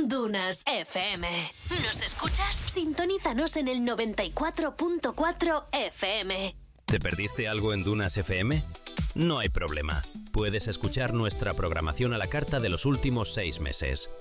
Dunas FM. ¿Nos escuchas? Sintonízanos en el 94.4 FM. ¿Te perdiste algo en Dunas FM? No hay problema. Puedes escuchar nuestra programación a la carta de los últimos 6 meses.